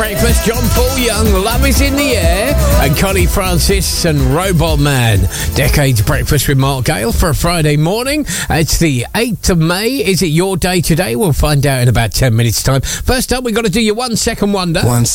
Breakfast. John Paul Young, Love Is In The Air, and Connie Francis and Robot Man. Decades Breakfast with Mark Gale for a Friday morning. It's the 8th of May. Is it your day today? We'll find out in about 10 minutes' time. First up, we've got to do your 1 second wonder.